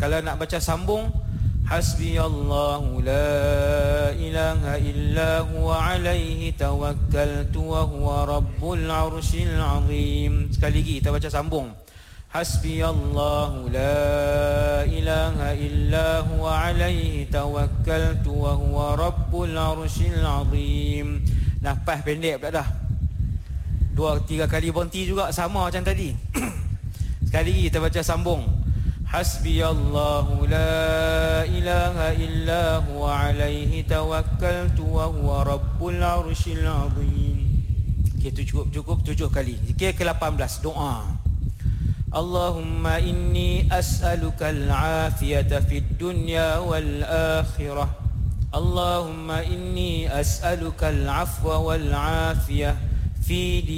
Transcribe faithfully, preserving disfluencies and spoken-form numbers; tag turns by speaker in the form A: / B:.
A: Kalau nak baca sambung, hasbiyallahu la ilaha illa huwa alaihi tawakkaltu wa huwa rabbul arsyil azim. Sekali lagi kita baca sambung. Hasbiyallahu la ilaha illa huwa alaihi tawakkaltu wa huwa rabbul arsyil azim. Nafas pendek pula dah. Dua tiga kali berhenti juga, sama macam tadi. Sekali lagi kita baca sambung. Hasbiyallahu la ilaha illa huwa alaihi tawakkaltu wa huwa rabbul arsyil azim. Okey, itu cukup cukup tujuh kali. Zikir ke lapan belas, doa. Allahumma inni as'aluka al-afiyata fid dunya wal akhirah. Allahumma inni as'aluka al-afwa wal afiyah fi